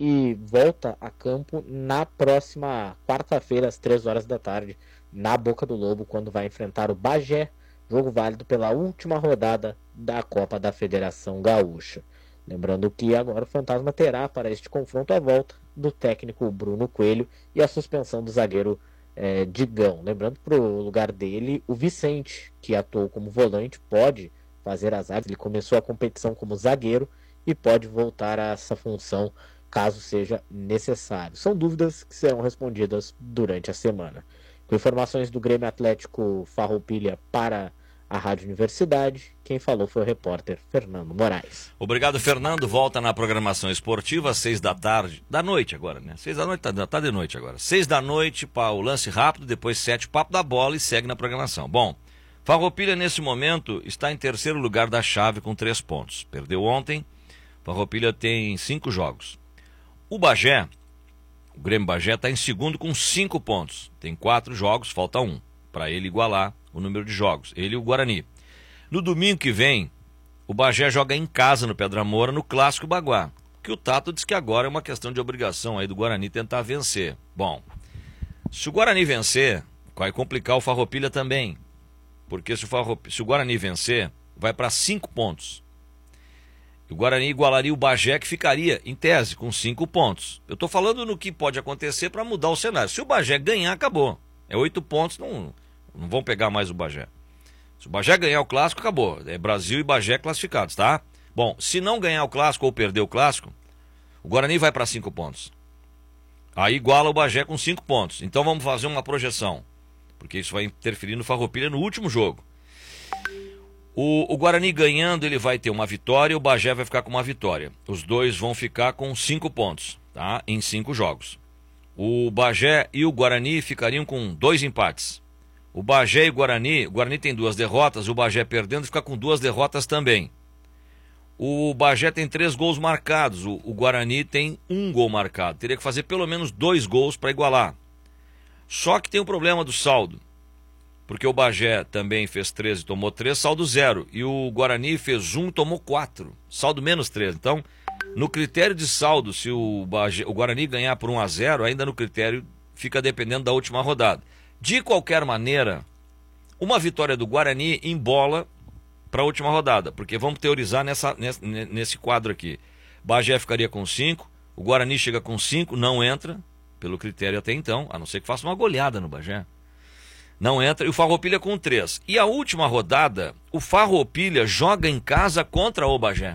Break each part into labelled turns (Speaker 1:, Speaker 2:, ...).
Speaker 1: e volta a campo na próxima quarta-feira, às 3 horas da tarde, na Boca do Lobo, quando vai enfrentar o Bagé, jogo válido pela última rodada da Copa da Federação Gaúcha. Lembrando que agora o Fantasma terá para este confronto a volta do técnico Bruno Coelho e a suspensão do zagueiro Digão. Lembrando que para o lugar dele, o Vicente, que atuou como volante, pode fazer as zagas. Ele começou a competição como zagueiro e pode voltar a essa função caso seja necessário. São dúvidas que serão respondidas durante a semana. Com informações do Grêmio Atlético Farroupilha para a Rádio Universidade, quem falou foi o repórter Fernando Moraes.
Speaker 2: Obrigado, Fernando. Volta na programação esportiva às 6 da tarde, da noite agora, né? 6 da noite, tá de noite agora. 6 da noite para o lance rápido, depois 7, papo da bola e segue na programação. Bom, Farroupilha nesse momento está em terceiro lugar da chave com 3 pontos. Perdeu ontem, Farroupilha tem 5 jogos. O Bagé, o Grêmio Bagé está em segundo com 5 pontos. Tem 4 jogos, falta 1 para ele igualar o número de jogos, ele e o Guarani. No domingo que vem, o Bagé joga em casa no Pedra Moura, no Clássico Baguá, que o Tato diz que agora é uma questão de obrigação aí do Guarani tentar vencer. Bom, se o Guarani vencer, vai complicar o Farroupilha também, porque se o Guarani vencer, vai para 5 pontos. O Guarani igualaria o Bagé, que ficaria, em tese, com 5 pontos. Eu estou falando no que pode acontecer para mudar o cenário. Se o Bagé ganhar, acabou. É 8 pontos, não vão pegar mais o Bagé. Se o Bagé ganhar o Clássico, acabou. É Brasil e Bagé classificados, tá? Bom, se não ganhar o Clássico ou perder o Clássico, o Guarani vai para 5 pontos. Aí iguala o Bagé com 5 pontos. Então vamos fazer uma projeção, porque isso vai interferir no Farroupilha no último jogo. O Guarani ganhando, ele vai ter uma vitória e o Bagé vai ficar com uma vitória. Os dois vão ficar com 5 pontos, tá? Em 5 jogos. O Bagé e o Guarani ficariam com 2 empates. O Bagé e o Guarani tem 2 derrotas, o Bagé perdendo fica com 2 derrotas também. O Bagé tem 3 gols marcados, o Guarani tem 1 gol marcado. Teria que fazer pelo menos 2 gols para igualar. Só que tem o problema do saldo, porque o Bagé também fez 13 e tomou 3, saldo 0. E o Guarani fez 1 e tomou 4, saldo menos 3. Então, no critério de saldo, se o Guarani ganhar por 1-0, ainda no critério fica dependendo da última rodada. De qualquer maneira, uma vitória do Guarani embola para a última rodada, porque vamos teorizar nesse quadro aqui. Bagé ficaria com 5, o Guarani chega com 5, não entra, pelo critério até então, a não ser que faça uma goleada no Bagé. Não entra, e o Farroupilha com 3. E a última rodada, o Farroupilha joga em casa contra o Bagé.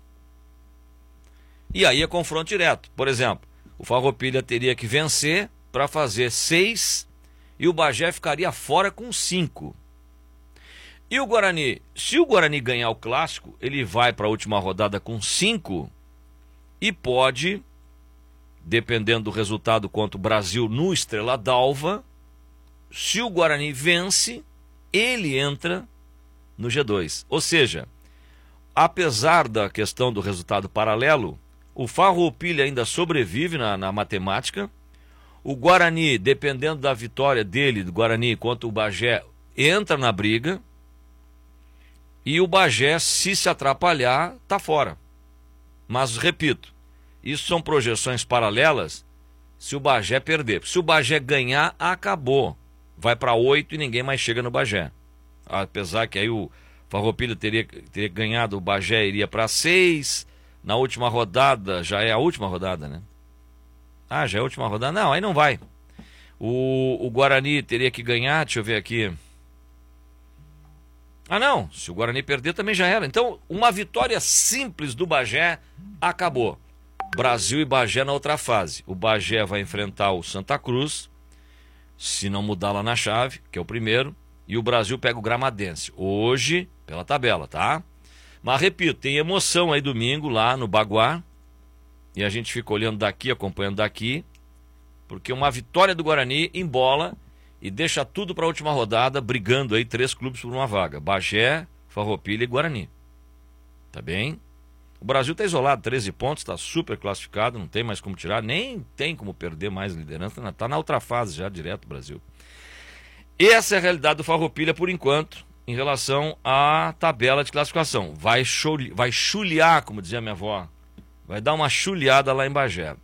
Speaker 2: E aí é confronto direto. Por exemplo, o Farroupilha teria que vencer para fazer 6 e o Bagé ficaria fora com 5. E o Guarani, se o Guarani ganhar o Clássico, ele vai para a última rodada com 5 e pode, dependendo do resultado contra o Brasil no Estrela d'Alva, se o Guarani vence, ele entra no G2. Ou seja, apesar da questão do resultado paralelo, o Farroupilha ainda sobrevive na matemática. O Guarani, dependendo da vitória dele, do Guarani contra o Bagé, entra na briga. E o Bagé, se atrapalhar, está fora. Mas, repito, isso são projeções paralelas se o Bagé perder. Se o Bagé ganhar, acabou. Vai para 8 e ninguém mais chega no Bagé. Apesar que aí o Farroupilha teria ganhado, o Bagé iria para 6. Na última rodada, já é a última rodada, né? Ah, já é a última rodada? Não, aí não vai. O Guarani teria que ganhar, deixa eu ver aqui. Ah, não, se o Guarani perder também já era. Então, uma vitória simples do Bagé, acabou. Brasil e Bagé na outra fase. O Bagé vai enfrentar o Santa Cruz, se não mudar lá na chave, que é o primeiro, e o Brasil pega o Gramadense. Hoje, pela tabela, tá? Mas, repito, tem emoção aí domingo lá no Baguá, e a gente fica olhando daqui, acompanhando daqui, porque uma vitória do Guarani embola e deixa tudo para a última rodada, brigando aí 3 clubes por uma vaga. Bagé, Farroupilha e Guarani. Tá bem? O Brasil está isolado, 13 pontos, está super classificado, não tem mais como tirar, nem tem como perder mais liderança, está na outra fase já, direto o Brasil. Essa é a realidade do Farroupilha por enquanto, em relação à tabela de classificação. Vai chulear, como dizia minha avó, vai dar uma chuleada lá em Bagé.